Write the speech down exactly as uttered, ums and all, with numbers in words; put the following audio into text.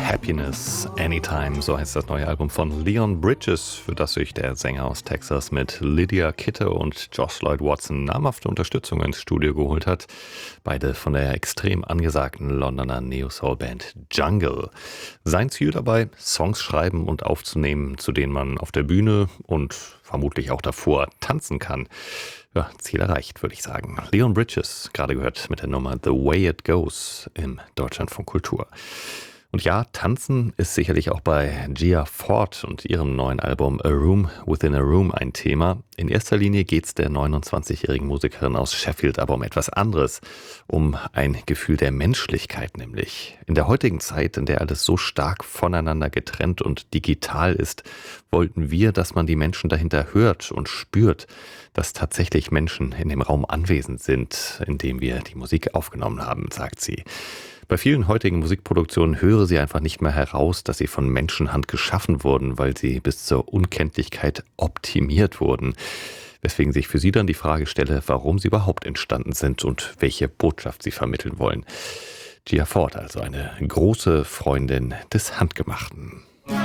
Happiness Anytime, so heißt das neue Album von Leon Bridges, für das sich der Sänger aus Texas mit Lydia Kittel und Josh Lloyd Watson namhafte Unterstützung ins Studio geholt hat. Beide von der extrem angesagten Londoner Neo-Soul-Band Jungle. Sein Ziel dabei, Songs schreiben und aufzunehmen, zu denen man auf der Bühne und vermutlich auch davor tanzen kann. Ja, Ziel erreicht, würde ich sagen. Leon Bridges, gerade gehört mit der Nummer The Way It Goes im Deutschlandfunk Kultur. Und ja, Tanzen ist sicherlich auch bei Gia Ford und ihrem neuen Album A Room Within a Room ein Thema. In erster Linie geht es der neunundzwanzigjährigen Musikerin aus Sheffield aber um etwas anderes, um ein Gefühl der Menschlichkeit nämlich. In der heutigen Zeit, in der alles so stark voneinander getrennt und digital ist, wollten wir, dass man die Menschen dahinter hört und spürt, dass tatsächlich Menschen in dem Raum anwesend sind, in dem wir die Musik aufgenommen haben, sagt sie. Bei vielen heutigen Musikproduktionen höre sie einfach nicht mehr heraus, dass sie von Menschenhand geschaffen wurden, weil sie bis zur Unkenntlichkeit optimiert wurden. Weswegen sich für sie dann die Frage stelle, warum sie überhaupt entstanden sind und welche Botschaft sie vermitteln wollen. Gia Ford, also eine große Freundin des Handgemachten.